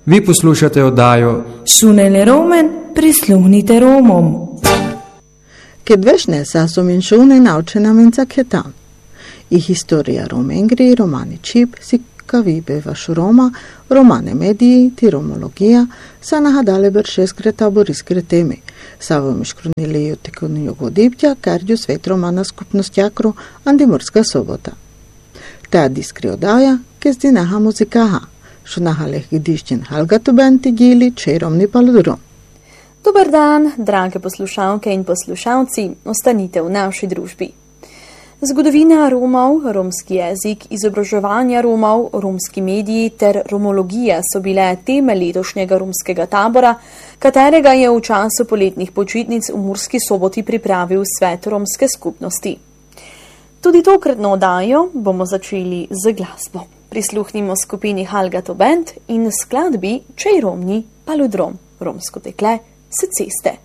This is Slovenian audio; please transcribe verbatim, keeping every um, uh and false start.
Vi poslušate oddajo Šunele Romen, prisluhnite Romom. Kad već ne sasum in šune naučena menca ketan. I historija Romengri, romani čip, si kavibe vaš Roma, romane mediji, ti romologija, sa nahadale bršeskre taboriskre teme. Savo miškrunili jutikuni jogodiptja, kardju svet romana skupnost jakru, Andimorska sobota. Ta diskri odaja, kezdi naha muzikaha. Šunahaleh gdišćen halgatu benti gili, čeromni paludrom. Dobar dan, drage poslušalke in poslušalci, ostanite v naši družbi. Zgodovina Romov, romski jezik, izobraževanja Romov, romski mediji ter romologija so bile teme letošnjega romskega tabora, katerega je v času poletnih počitnic v Murski Soboti pripravil Svet romske skupnosti. Tudi tokratno oddajo bomo začeli z glasbo. Prisluhnimo skupini Halgato Band in skladbi Čej romni paludrom, romsko dekle s ceste.